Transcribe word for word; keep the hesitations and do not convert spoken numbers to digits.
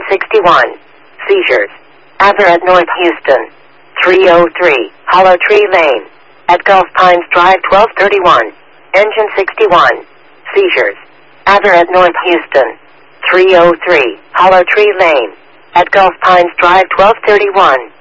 sixty-one. Seizures. Adler at North Houston. three oh three. Hollow Tree Lane. At Gulf Pines Drive twelve thirty-one. Engine sixty-one. Seizures. Adler at North Houston. three oh three. Hollow Tree Lane. At Gulf Pines Drive twelve thirty-one.